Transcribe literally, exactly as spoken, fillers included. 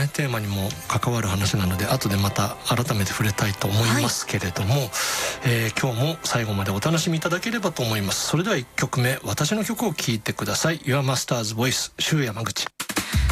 ねテーマにも関わる話なので後でまた改めて触れたいと思いますけれども、はい、えー、今日も最後までお楽しみいただければと思います。それではいっきょくめ、私の曲を聴いてください。 Your Master's Voice シュウ山口。